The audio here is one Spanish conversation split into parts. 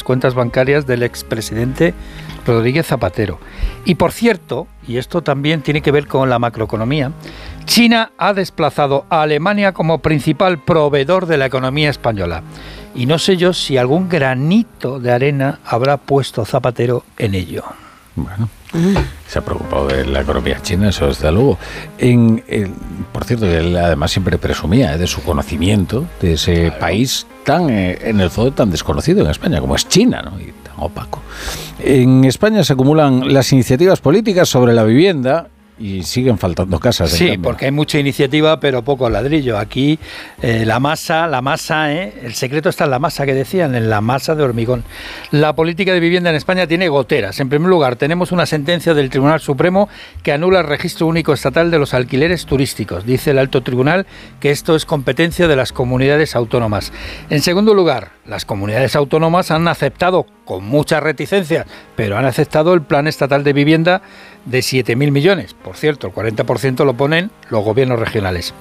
cuentas bancarias del expresidente Rodríguez Zapatero. Y por cierto, y esto también tiene que ver con la macroeconomía, China ha desplazado a Alemania como principal proveedor de la economía española. Y no sé yo si algún granito de arena habrá puesto Zapatero en ello. Bueno, se ha preocupado de la economía china, eso desde luego. Por cierto, él además siempre presumía de su conocimiento de ese país tan, en el fondo, tan desconocido en España, como es China, ¿no? Y tan opaco. En España se acumulan las iniciativas políticas sobre la vivienda y siguen faltando casas. Sí, porque hay mucha iniciativa, pero poco ladrillo. Aquí la masa, el secreto está en la masa que decían, en la masa de hormigón. La política de vivienda en España tiene goteras. En primer lugar, tenemos una sentencia del Tribunal Supremo que anula el registro único estatal de los alquileres turísticos. Dice el alto tribunal que esto es competencia de las comunidades autónomas. En segundo lugar, las comunidades autónomas han aceptado, con muchas reticencias, pero han aceptado el Plan Estatal de Vivienda de 7.000 millones. Por cierto, el 40% lo ponen los gobiernos regionales.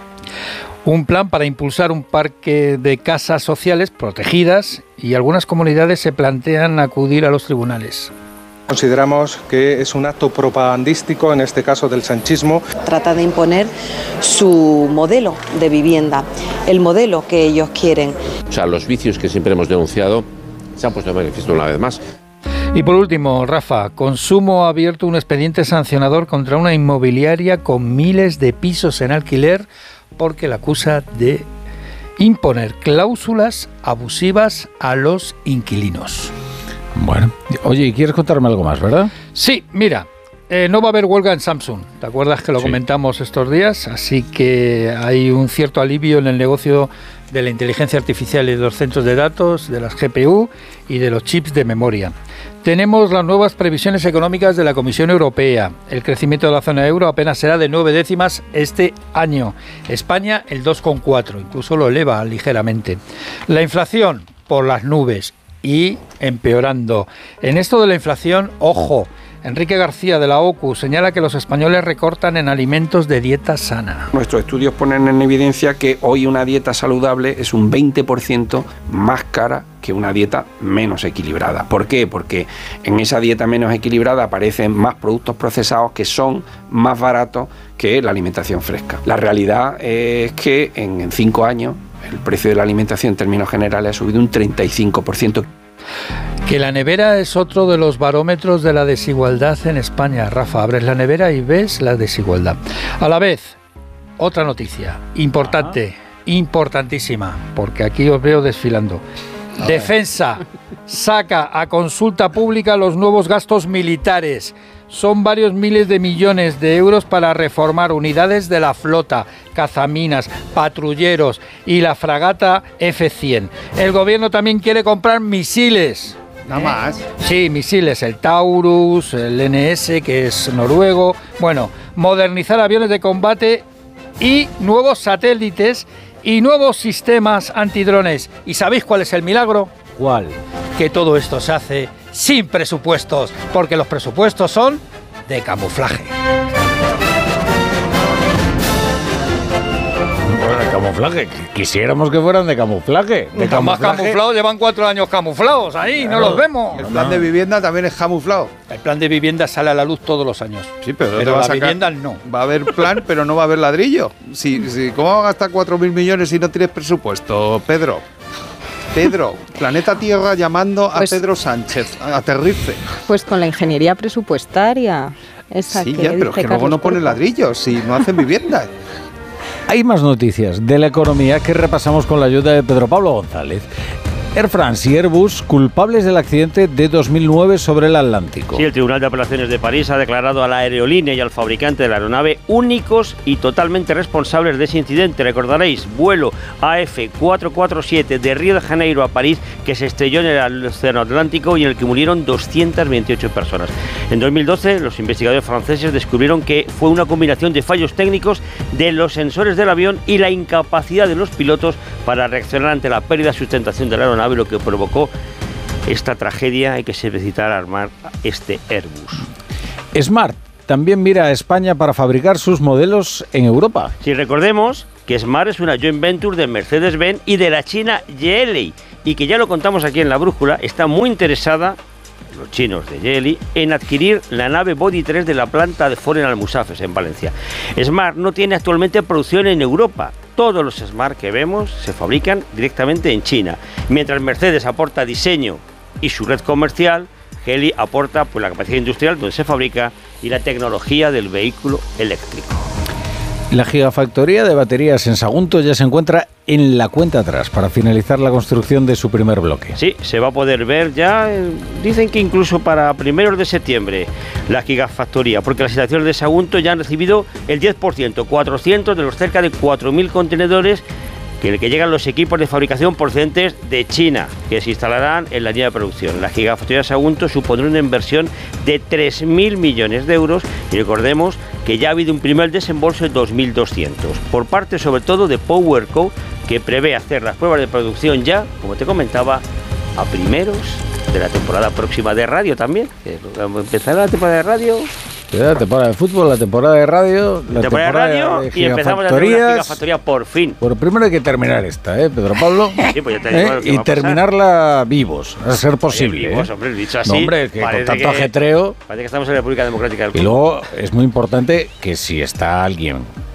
Un plan para impulsar un parque de casas sociales protegidas, y algunas comunidades se plantean acudir a los tribunales. Consideramos que es un acto propagandístico, en este caso del sanchismo. Trata de imponer su modelo de vivienda, el modelo que ellos quieren. O sea, los vicios que siempre hemos denunciado se han puesto de manifiesto una vez más. Y por último, Rafa, Consumo ha abierto un expediente sancionador contra una inmobiliaria con miles de pisos en alquiler porque la acusa de imponer cláusulas abusivas a los inquilinos. Bueno, oye, ¿y quieres contarme algo más, verdad? Sí, mira, no va a haber huelga en Samsung. ¿Te acuerdas que lo comentamos estos días? Así que hay un cierto alivio en el negocio de la inteligencia artificial y de los centros de datos, de las GPU y de los chips de memoria. Tenemos las nuevas previsiones económicas de la Comisión Europea. El crecimiento de la zona euro apenas será de 9 décimas este año. España el 2,4, incluso lo eleva ligeramente. La inflación por las nubes y empeorando. En esto de la inflación, ojo, Enrique García de la OCU señala que los españoles recortan en alimentos de dieta sana. Nuestros estudios ponen en evidencia que hoy una dieta saludable es un 20% más cara que una dieta menos equilibrada. ¿Por qué? Porque en esa dieta menos equilibrada aparecen más productos procesados que son más baratos que la alimentación fresca. La realidad es que en 5 años el precio de la alimentación en términos generales ha subido un 35%. Que la nevera es otro de los barómetros de la desigualdad en España. Rafa, abres la nevera y ves la desigualdad. A la vez, otra noticia importante, importantísima, porque aquí os veo desfilando. Defensa saca a consulta pública los nuevos gastos militares. Son varios miles de millones de euros para reformar unidades de la flota, cazaminas, patrulleros y la fragata F-100. El gobierno también quiere comprar misiles. Nada más. Sí, misiles, el Taurus, el NS, que es noruego. Bueno, modernizar aviones de combate y nuevos satélites y nuevos sistemas antidrones. ¿Y sabéis cuál es el milagro? ¿Cuál? Que todo esto se hace sin presupuestos, porque los presupuestos son de camuflaje. Bueno, camuflaje. Quisiéramos que fueran de camuflaje. Más camuflados, llevan 4 años camuflados ahí, claro, no los vemos. El plan de vivienda también es camuflado. El plan de vivienda sale a la luz todos los años. Sí, pero la vivienda no. Va a haber plan, pero no va a haber ladrillo. ¿Cómo va a gastar 4.000 millones si no tienes presupuesto, Pedro? Planeta Tierra llamando a Pedro Sánchez, aterrice. Pues con la ingeniería presupuestaria. Esa sí, que ya, pero es que luego no ponen ladrillos, si no hacen vivienda. Hay más noticias de la economía que repasamos con la ayuda de Pedro Pablo González. Air France y Airbus culpables del accidente de 2009 sobre el Atlántico. Sí, el Tribunal de Apelaciones de París ha declarado a la aerolínea y al fabricante de la aeronave únicos y totalmente responsables de ese incidente. Recordaréis, vuelo AF447 de Río de Janeiro a París que se estrelló en el Océano Atlántico y en el que murieron 228 personas. En 2012, los investigadores franceses descubrieron que fue una combinación de fallos técnicos de los sensores del avión y la incapacidad de los pilotos para reaccionar ante la pérdida de sustentación de la aeronave, lo que provocó esta tragedia y que se necesitara armar este Airbus. Smart también mira a España para fabricar sus modelos en Europa. Si recordemos que Smart es una joint venture de Mercedes-Benz y de la china Geely y que ya lo contamos aquí en La Brújula, está muy interesada, los chinos de Geely, en adquirir la nave Body 3 de la planta de Ford en Almusafes, en Valencia. Smart no tiene actualmente producción en Europa. Todos los Smart que vemos se fabrican directamente en China. Mientras Mercedes aporta diseño y su red comercial, Geely aporta pues, la capacidad industrial donde se fabrica y la tecnología del vehículo eléctrico. La gigafactoría de baterías en Sagunto ya se encuentra en la cuenta atrás para finalizar la construcción de su primer bloque. Sí, se va a poder ver ya, dicen que incluso para primeros de septiembre, la gigafactoría, porque las instalaciones de Sagunto ya han recibido el 10%, 400 de los cerca de 4.000 contenedores que llegan los equipos de fabricación procedentes de China, que se instalarán en la línea de producción. La gigafactoría de Sagunto supondrá una inversión de 3.000 millones de euros y recordemos que ya ha habido un primer desembolso de 2.200, por parte sobre todo de PowerCo, que prevé hacer las pruebas de producción ya, como te comentaba, a primeros de la temporada próxima de radio también. Empezará la temporada de radio... La temporada de fútbol, la temporada de radio, la temporada de radio y empezamos a hacer una gigafactoría por fin. Bueno, primero hay que terminar esta, Pedro Pablo. Sí, pues ya te digo y terminarla vivos, a ser posible. Oye, vivos, hombre, dicho así. No, hombre, que con tanto ajetreo. Parece que estamos en la República Democrática del Congo. Y luego es muy importante que si está alguien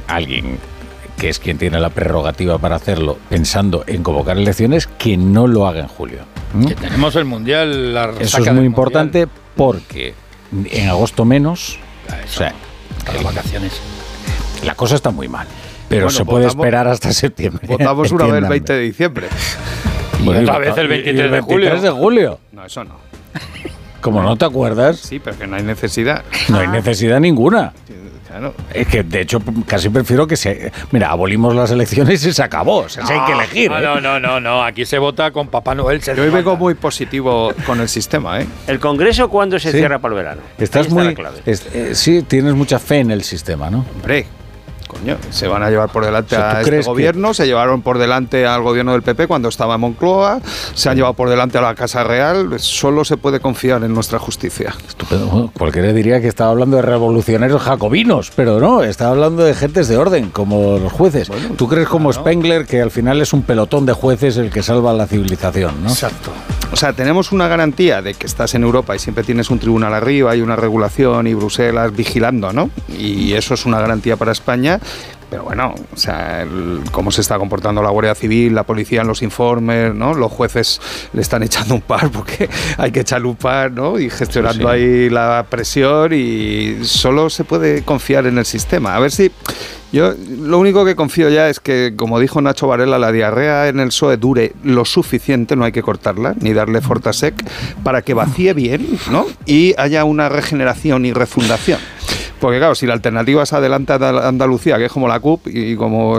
que es quien tiene la prerrogativa para hacerlo, pensando en convocar elecciones, que no lo haga en julio. Que tenemos el Mundial. Eso es muy importante porque en agosto menos. O sea, las vacaciones. La cosa está muy mal, pero se puede esperar hasta septiembre. Votamos una vez el 20 de diciembre. Y otra vez el 23 de julio. 23 de julio. No, eso no. ¿Cómo no te acuerdas? Sí, pero que no hay necesidad. No hay necesidad ninguna. Claro. Es que, de hecho, casi prefiero que se... Mira, abolimos las elecciones y se acabó. O sea, hay que elegir. No. Aquí se vota con Papá Noel. Yo hoy vengo muy positivo con el sistema, ¿eh? ¿El Congreso cuándo se cierra para el verano? Estás muy... sí, tienes mucha fe en el sistema, ¿no? Hombre, coño, se van a llevar por delante a este gobierno, se llevaron por delante al gobierno del PP cuando estaba en Moncloa, se han llevado por delante a la Casa Real, solo se puede confiar en nuestra justicia. Estupendo. Bueno, cualquiera diría que estaba hablando de revolucionarios jacobinos, pero no, estaba hablando de gentes de orden, como los jueces. Bueno, ¿tú crees como Spengler que al final es un pelotón de jueces el que salva la civilización, no? Exacto. O sea, tenemos una garantía de que estás en Europa y siempre tienes un tribunal arriba y una regulación y Bruselas vigilando, ¿no? Y eso es una garantía para España. Pero bueno, o sea, cómo se está comportando la Guardia Civil, la policía en los informes, ¿no? Los jueces le están echando un par porque hay que echarle un par, ¿no? Y gestionando ahí la presión y solo se puede confiar en el sistema. A ver si... Yo lo único que confío ya es que, como dijo Nacho Varela, la diarrea en el PSOE dure lo suficiente, no hay que cortarla, ni darle Fortasec, para que vacíe bien, ¿no? Y haya una regeneración y refundación. Porque claro, si la alternativa es adelante a Andalucía, que es como la CUP y como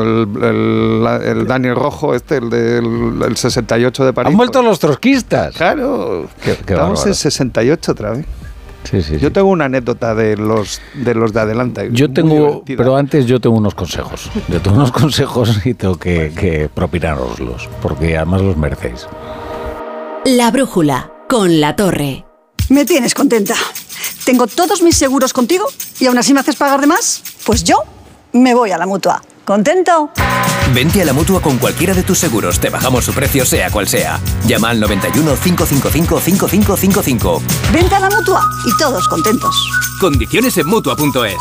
el Daniel Rojo, el del 68 de París... ¡Han vuelto los trotskistas! Claro, estamos en 68 otra vez. Sí. Yo tengo una anécdota de los de adelante. Yo tengo, pero antes yo tengo unos consejos. Yo tengo unos consejos y tengo que propinároslos, porque además los merecéis. La Brújula, con La Torre. Me tienes contenta. Tengo todos mis seguros contigo y aún así me haces pagar de más. Pues yo me voy a la Mutua. ¿Contento? Vente a la Mutua con cualquiera de tus seguros. Te bajamos su precio sea cual sea. Llama al 91 555 5555. Vente a la Mutua y todos contentos. Condiciones en Mutua.es.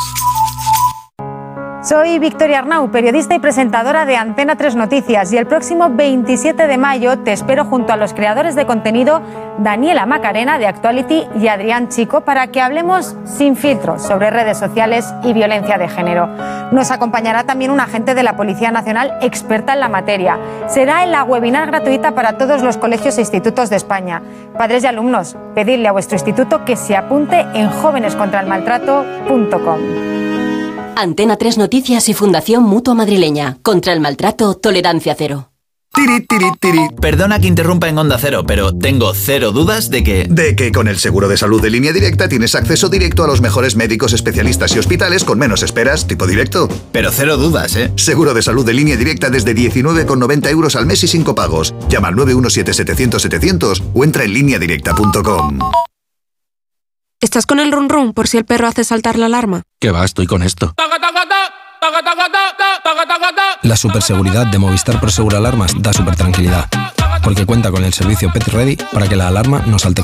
Soy Victoria Arnau, periodista y presentadora de Antena 3 Noticias, y el próximo 27 de mayo te espero junto a los creadores de contenido Daniela Macarena de Actuality y Adrián Chico para que hablemos sin filtros sobre redes sociales y violencia de género. Nos acompañará también un agente de la Policía Nacional experta en la materia. Será en la webinar gratuita para todos los colegios e institutos de España. Padres y alumnos, pedidle a vuestro instituto que se apunte en jovenescontraelmaltrato.com. Antena 3 Noticias y Fundación Mutua Madrileña. Contra el maltrato, tolerancia cero. Tiri. Perdona que interrumpa en Onda Cero, pero tengo cero dudas de que con el seguro de salud de Línea Directa tienes acceso directo a los mejores médicos, especialistas y hospitales con menos esperas, tipo directo. Pero cero dudas, ¿eh? Seguro de salud de Línea Directa desde 19,90 euros al mes y sin copagos. Llama al 917-700-700 o entra en lineadirecta.com. ¿Estás con el run run por si el perro hace saltar la alarma? Que va, estoy con esto. La superseguridad de Movistar Prosegur Alarmas da súper tranquilidad. porque cuenta con el servicio Pet Ready para que la alarma no salte